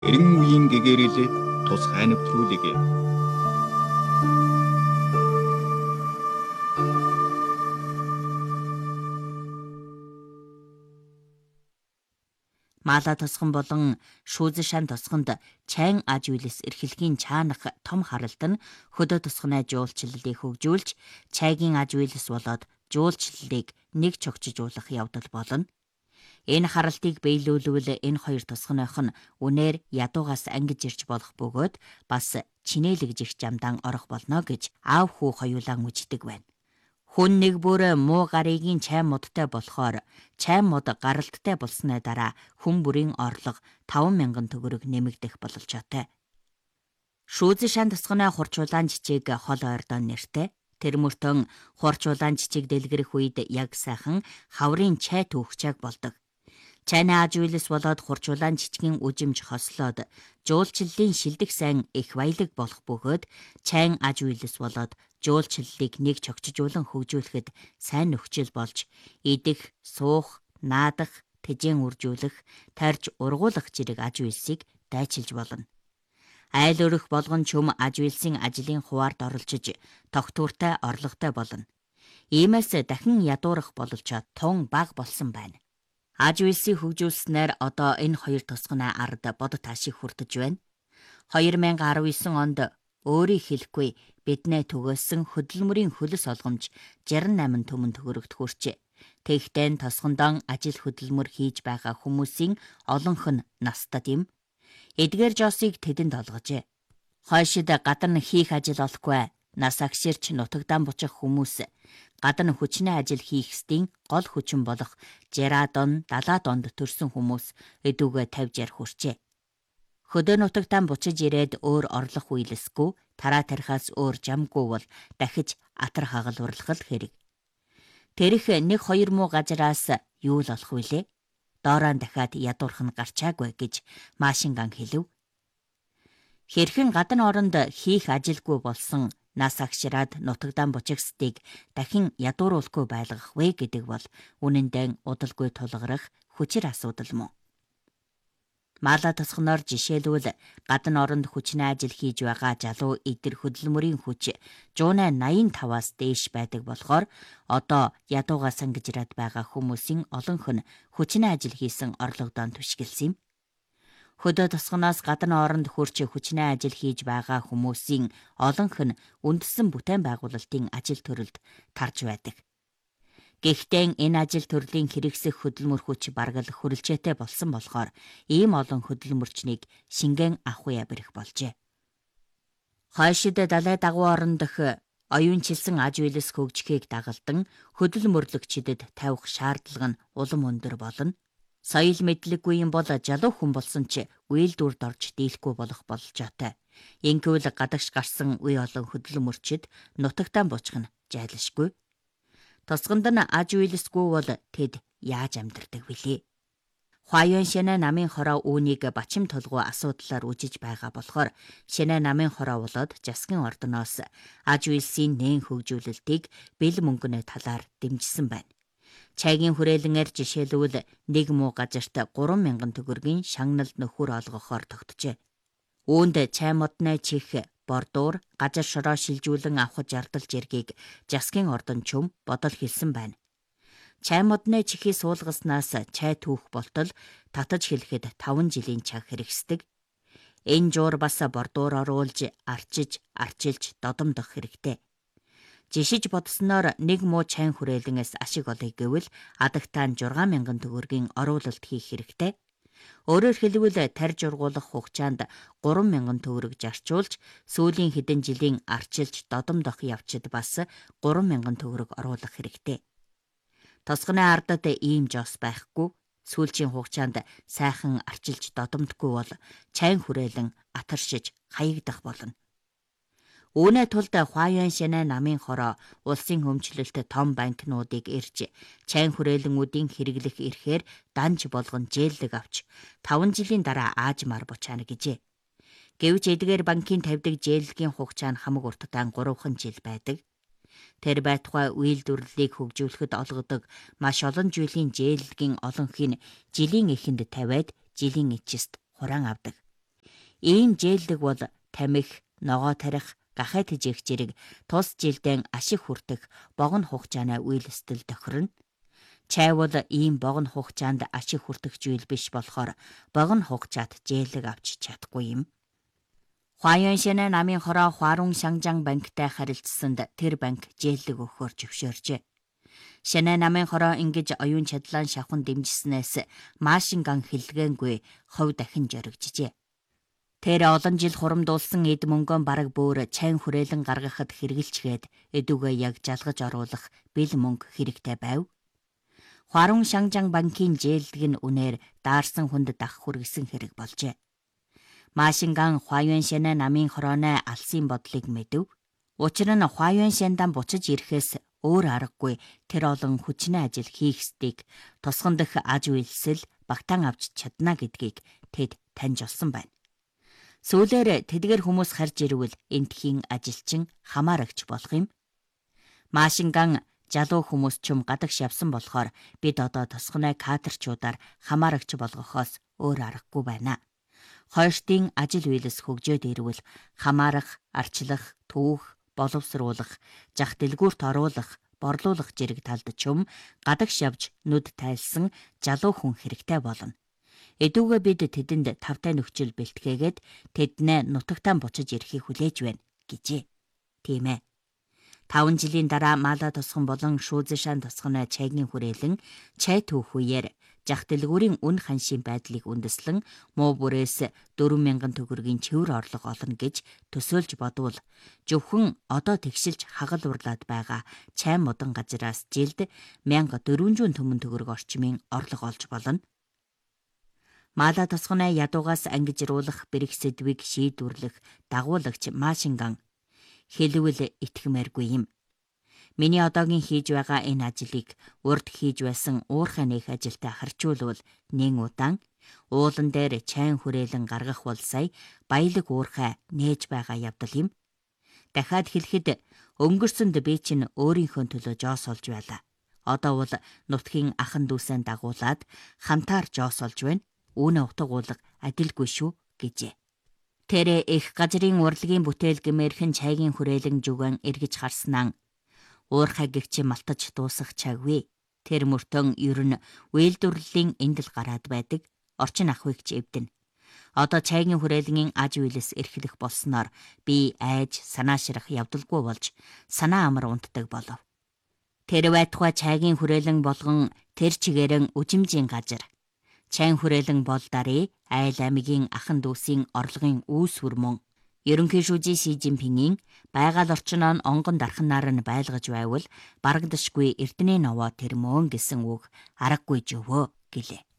Эрен үеийн гэгэрэл тус хайнавтруулыг Маала тосгон болон шүүзэн шан тосгонд чайн аж үйлс эрхлэгийн чаанах том харалт нь хөдөө тосгоны жуулчлалыг хөгжүүлж, чайгийн аж үйлс болоод жуулчлалыг нэг чогчжуулах явдал болно. Энэ харалтыг биелүүлвэл энэ хоёр тосгоных нь үнээр ядуугаас ангиж ирж болох бөгөөд бас чинээлэгж их жамдаан орох болно гэж аав хүү хоёулаа үждэг байна. Хүн нэг бүр муу гаригийн чайн модтай болохоор чайн мод гаралттай болсны дараа хүн бүрийн орлого 5,000 төгрөг нэмэгдэх бололцоотой. Шүүзэн шан тосгоны хурцуулаан жижиг хол ойрдон нэртэй. Тэр мөртөн хурцуулаан жижиг дэлгэрэх үед яг сайхан хаврын чай түүхчааг болдог. Чайны аж үйлс болоод хурцуулаан жижигэн үжимж хослоод жуулчлалын шилдэг сайн их баялаг болох бөгөөд чайн аж үйлс болоод жуулчлалыг нэг чогчжуулан хөгжүүлэхэд сайн нөхцөл болж идэх, суух, наадах, тэжээн үржүүлэх, тарж ургуулах зэрэг аж үйлсийг дайчилж болно. Айл өрөх болгон чөм аж үйлсийн ажлын хуваард оролцож тогтвортой орлоготой болно. Иймээс дахин ядуурах бололцоо тун бага болсон байна. Аж үйлсийг хөгжүүлснээр одоо энэ хоёр тосгоны ард бод таашиг хүртэж байна. 2019 онд өөрийг хэлэхгүй биднээ түгээсэн хөдөлмөрийн хөлс олгомж 68 төмөн төгрөгт хүрчээ. Тэгэхдээ тосгондон ажил хөдөлмөр хийж байгаа хүмүүсийн олонх нь настад юм. Эдгээр жосыг тэдэнд олгожээ. Хойшид гадна хийх ажил олохгүй нас агширч нутагдан бучих хүмүүс гадна хүчний ажил хийх стийн гол хүчин болох 60 он 70 онд төрсэн хүмүүс эдүгэ 50 60 хүрчээ. Хөдөө нутагтаа буцаж ирээд өөр орлох үйлсгүй тараа тарихаас өөр жамгүй бол дахиж атар хагалуурлах хэрэг. Тэрх 1-2 муу газараас юу л олох вүлээ? Доороо дахиад ядуурх нь гарчаагүй гэж Машинган хэлв. Хэрхэн гадна оронд хийх ажилгүй болсон нас агшираад нутагтаа бучихстыг дахин ядууруулахгүй байлгах вэ гэдэг бол үнэндээ удалгүй тулгарах хүчээр асуудал мөн. Маала тосгоноор жишээлбэл гадна оронд хүчний ажил хийж байгаа залуу эдэр хөдөлмөрийн хүч 185-аас дээш байдаг болохоор одоо ядуугаас ангижраад байгаа хүмүүсийн олонх нь хүчний ажил хийсэн орлогодон түшгэлсэн юм. Хөдөө тосгоноос гадна оронд хөрч хүчний ажил хийж байгаа хүмүүсийн олонх нь үндэссэн бүтээн байгуулалтын ажил төрөлд тарж байдаг. Гэхдээ энэ ажил төрлийн хэрэгсэх хөдөлмөр хүч баргал хүрэлцээтэй болсон болохоор ийм олон хөдөлмөрчнийг шингэн авах ярих болжээ. Хойшид далай дагуу орон дох оюунчилсан аж үйлс хөгжихийг дагалдан хөдөлмөрлөгчдөд тавих шаардлага нь улам өндөр болно. Соёл мэдлэггүй юм бол залуу хүн болсон ч үйлдвэрд орж дийлэхгүй болох бололцоотой. Ингэвэл гадагш гарсан үе олон хөдөлмөрчид нутагтаа бучих нь жайлшгүй. Тосгонд нь аж үйлсгүй бол тэд яаж амьдардаг вүлээ? Хуайон Шэнэ намын хороо үүнийг бачим толгой асуудлаар үжиж байгаа болохоор Шэнэ намын хороо болоод Жасгын ордоноос аж үйлсийн нээн хөгжүүлэлтийг бэл мөнгөний талаар дэмжсэн байна. Чайгийн хүрээлэнээр жишээлбэл нэг муу газарт 3,000 төгрөгийн шагналд нөхөр олгохоор тогтжээ. Үүнд чай модны чих, бордуур, газар шороо шилжүүлэн авах жардал жиргийг Жасгын ордон чөм бодол хэлсэн байна. Чай модны чихийг суулгаснаас чай түүх болтол татаж хэлэхэд 5 жилийн цаг хэрэгсдэг. Энэ жуур бас бордуур оруулж, арчилж, додомдох хэрэгтэй. Жишиж бодсноор нэг муу чайн хүрээлэнгээс ашиг олъё гэвэл адагтаан 6,000 төгрөгийн оруулалт хийх хэрэгтэй. Өөрөөр хэлбэл тарж ургуулах хугацаанд 3,000 төгрөг зарчуулж, сүүлийн хэдэн жилийн арчилж додомдох явцад бас 3,000 төгрөг оруулах хэрэгтэй. Тосгоны ардад ийм жос байхгүй, сүүлчийн хугацаанд сайхан арчилж додомдохгүй бол чайн хүрээлэн атаршиж хаягдах болно. Үүнээ тулд Хуайон Шэнэ намын хороо улсын хөмчлөлт том банкнуудыг ирж, чайн хүрээлэнгүүдийн хэрэглэх эрхээр данж болгон зээлдэг авч 5 жилийн дараа аажмаар бучаана гэжээ. Гэвч эдгээр банкын тавьдаг зээлдгийн хугацаа нь хамаг урттай 3 жил байдаг. Тэр байтугай үйлдвэрлэлийг хөгжүүлэхэд олгодог маш олон жилийн зээлдгийн олонхийг жилийн эхэнд тавиад жилийн эцэст хураан авдаг. Ийм жээлдэг бол тамхи, ногоо тарих, гахай тэжээх зэрэг тус жилдэн ашиг хүртэх богино хугацааны үйлстэл тохирно. Чай бол ийм богино хугацаанд ашиг хүртэх зүйл биш болохоор богино хугацаат жээлэг авч чадахгүй юм. Хуайюаншэн намын хороо Хуарун Шанжан банктай харилцсанд тэр банк жээлэг өгөхөөр зөвшөөржээ. Шэнэ намын хороо ингэж оюун чадлаа шавхан дэмжснээс Машинган хэлгээнгүй хувь дахин жоригжжээ. Тэр олон жил хурамдуулсан эд мөнгөө бараг бүр чайн хүрээлэн гаргахад хэрэгэлчгээд эдүгээ яг жалгаж оруулах бэл мөнгө хэрэгтэй байв. Хуарун Шанжан банкын жээлдэг нь үнээр даарсан хүнд дах хүргэсэн хэрэг болжээ. Машинган Хуайюаншэн намын хорооны алсын бодлыг мэдэв. Учир нь Хуайюаншэндан буцаж ирэхээс өөр аргагүй тэр олон хүчний ажил хийх стыг тусган дэх аж үйлсэл багтаан авч чадна гэдгийг тэд таньж олсон байна. Сүүлээр тэдгээр хүмүүс харж ирвэл энтхийн ажилчин хамаарагч болох юм. Машинган залуу хүмүүс чум гадагш явсан болохоор бид одоо тусганы кадрчуудаар хамаарагч болгохоос өөр аргагүй байна. Хойштын ажил үйлс хөгжөөд ирвэл хамаарах, арчлах, түүх, боловсруулах, зах дэлгүүрт оруулах, борлуулах зэрэг талд чум гадагш явж нүд тайлсан залуу хүн хэрэгтэй болно. Эдүүгээ бид тэдэнд тавтай нөхцөл бэлтгээгээд тэднээ нутагтаа буцаж ирэхийг хүлээж байна гэжээ. Тийм ээ. 5 жилийн дараа Мала тосгон болон Шүүзэшан тосгоны чайгийн хүрээлэн чай түүх үеэр зах дэлгүүрийн үн ханшийн байдлыг үндэслэн муу бүрээс 4,000 төгрөгийн чивэр орлого олно гэж төсөөлж бодвол зөвхөн одоо тэгшилж хагалварлаад байгаа чай модон газраас жилд 1400 төмөн төгрөг орчмын орлого олж болно. Мала тосгоны ядуугаас ангижруулах бэрх сэдвийг шийдвэрлэх дагуулагч Машинган хэлвэл итгэмээргүй юм. Миний одоогийн хийж байгаа энэ ажлыг урд хийж байсан уурхай нээх ажилтай харьцуулбал нэн удаан уулан дээр чайн хүрээлэн гаргах бол сая баялаг уурхай нээж байгаа явдал юм. Дахиад хэлэхэд өнгөрсөнд би чинь өөрийнхөө төлөө жоос олж байлаа. Одоо бол нутгийн ахан дүүсээ дагуулад хамтаар жоос олж байна. Үүнэ утгуулга адилгүй шүү гэжээ. Тэр их газрын урлагийн бүтээл гэмээрхэн чайгийн хүрээлэн зүгэн эргэж харснаа уурхай гэгчи малтаж дуусах чаггүй. Тэр мөртөн ер нь үйлдвэрлэлийн эндэл гараад байдаг. Орчин ахуйг ч эвдэнэ. Одоо чайгийн хүрээлэнгийн аж үйлс эрхлэх болсноор би айж санаашрах явдалгүй болж санаа амар унтдаг болов. Тэр байтугай чайгийн хүрээлэн болгон тэр чигээрэн үжимжийн газар. Чайн хүрээлэн бол дарыг айл аймгийн ахан дүүсийн орлогын үүс хүрмөн ерөнхий шүүжийн Си Жинпингийн байгаль орчноо онгон дарханаар нь байлгаж байвал барагдашгүй эрдэнэ новоо тэр мөн гэсэн үг аргагүй жөвөө гэлээ.